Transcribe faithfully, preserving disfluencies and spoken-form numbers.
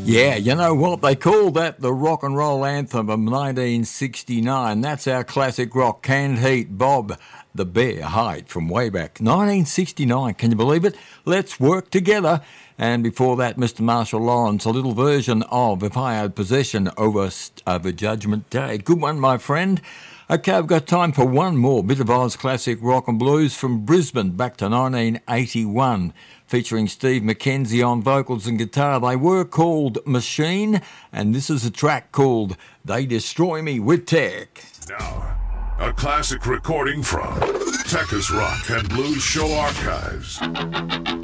Yeah, you know what? They call that the rock and roll anthem of nineteen sixty-nine. That's our classic rock canned heat, Bob the Bear Height from way back. nineteen sixty-nine, can you believe it? Let's work together. And before that, Mister Marshall Lawrence, a little version of If I Had Possession over, over Judgment Day. Good one, my friend. Okay, I've got time for one more bit of Oz classic rock and blues from Brisbane back to nineteen eighty-one, featuring Steve McKenzie on vocals and guitar. They were called Machine, and this is a track called They Destroy Me with Tech. Now, a classic recording from Tech's Rock and Blues Show Archives.